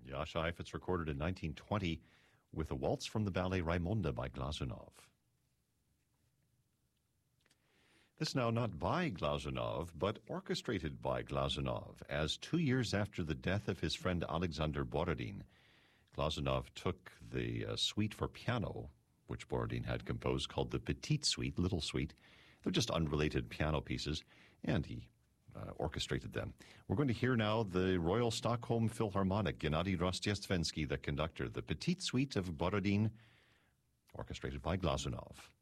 Jascha Heifetz recorded in 1920 with a waltz from the ballet Raimonda by Glazunov. This now not by Glazunov, but orchestrated by Glazunov, as 2 years after the death of his friend Alexander Borodin, Glazunov took the suite for piano, which Borodin had composed, called the Petite Suite, Little Suite. They're just unrelated piano pieces, and he orchestrated them. We're going to hear now the Royal Stockholm Philharmonic, Gennady Rostiestvensky, the conductor, the Petite Suite of Borodin, orchestrated by Glazunov.